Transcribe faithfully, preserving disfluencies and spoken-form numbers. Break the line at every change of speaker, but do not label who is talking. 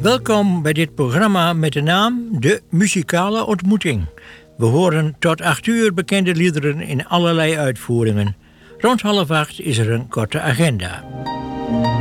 Welkom bij dit programma met de naam De Muzikale Ontmoeting. We horen tot acht uur bekende liederen in allerlei uitvoeringen. Rond half acht is er een korte agenda.